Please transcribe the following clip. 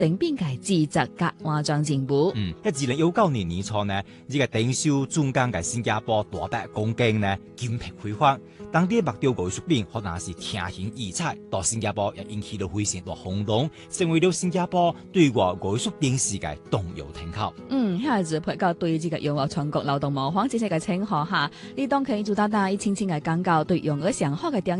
頂邊嘅記者甲換裝政府。 喺2019年初呢，呢個頂受中間嘅新加坡大白公警呢，金牌開發，當地目標藝術品可能是聽形異彩，到新加坡也引起了非常大轟動，成為了新加坡對外藝術品世界重要參考。 下次培教對這個用樂全國勞動模仿這些嘅情況下，你當佢做到大清清嘅講究對用嘅上好嘅點。